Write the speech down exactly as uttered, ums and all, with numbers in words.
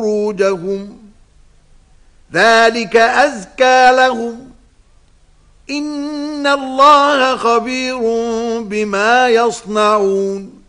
فروجهم ذلك أزكى لهم إن الله خبير بما يصنعون